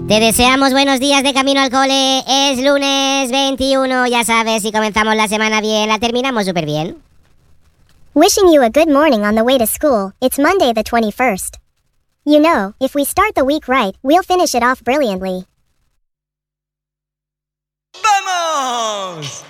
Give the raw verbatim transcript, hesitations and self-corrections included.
Te deseamos buenos días de camino al cole. Es lunes veintiuno, ya sabes, si comenzamos la semana bien, la terminamos súper bien. Wishing you a good morning on the way to school. It's Monday the twenty-first. You know, if we start the week right, we'll finish it off brilliantly. ¡Vamos!